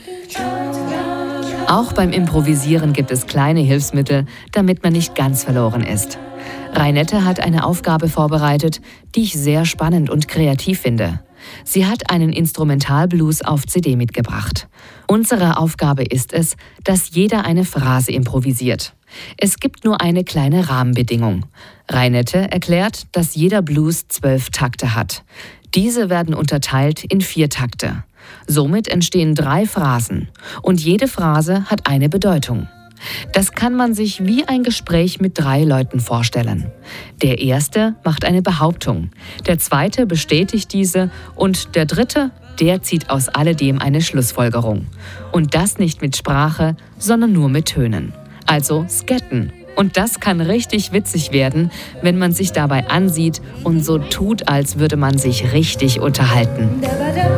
Auch beim Improvisieren gibt es kleine Hilfsmittel, damit man nicht ganz verloren ist. Rainette hat eine Aufgabe vorbereitet, die ich sehr spannend und kreativ finde. Sie hat einen Instrumentalblues auf CD mitgebracht. Unsere Aufgabe ist es, dass jeder eine Phrase improvisiert. Es gibt nur eine kleine Rahmenbedingung. Rainette erklärt, dass jeder Blues 12 Takte hat. Diese werden unterteilt in 4 Takte. Somit entstehen 3 Phrasen und jede Phrase hat eine Bedeutung. Das kann man sich wie ein Gespräch mit 3 Leuten vorstellen. Der erste macht eine Behauptung, der zweite bestätigt diese und der dritte, der zieht aus alledem eine Schlussfolgerung. Und das nicht mit Sprache, sondern nur mit Tönen. Also Sketten. Und das kann richtig witzig werden, wenn man sich dabei ansieht und so tut, als würde man sich richtig unterhalten.